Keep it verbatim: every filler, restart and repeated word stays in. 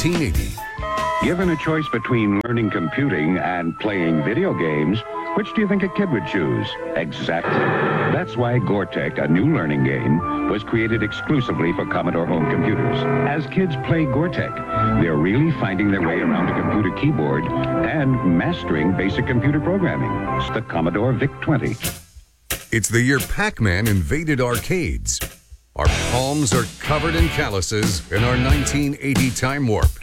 nineteen eighty. Given a choice between learning computing and playing video games, which do you think a kid would choose? Exactly. That's why Gore-Tech, a new learning game, was created exclusively for Commodore home computers. As kids play Gore-Tech, they're really finding their way around a computer keyboard and mastering basic computer programming. It's the Commodore VIC twenty. It's the year Pac-Man invaded arcades. Our palms are covered in calluses in our nineteen eighty time warp.